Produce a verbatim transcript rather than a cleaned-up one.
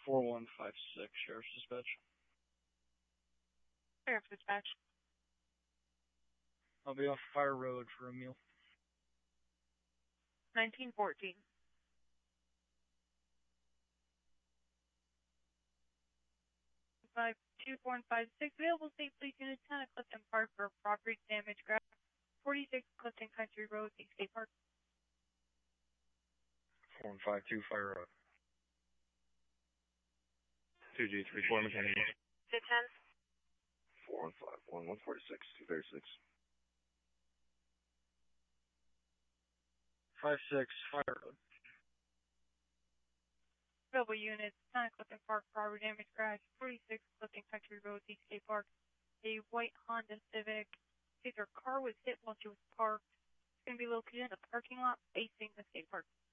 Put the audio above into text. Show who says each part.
Speaker 1: four one five six, Sheriff's Dispatch.
Speaker 2: Sheriff's Dispatch.
Speaker 1: I'll be off Fire Road for a meal.
Speaker 2: nineteen fourteen. five two four five six, available state police unit ten at Clifton Park for property damage grab. forty-six Clifton Country Road, East State Park.
Speaker 3: four one five two Fire Road. two G three four mechanic.
Speaker 2: six ten.
Speaker 3: four one five one one forty-six two thirty-six.
Speaker 1: five six Fire Road.
Speaker 2: Available units, ten Clifton Park, property damage garage, forty-six Clifton Country Road, East State Park. A white Honda Civic. Their car was hit while she was parked. It's going to be located in the parking lot facing the skate park.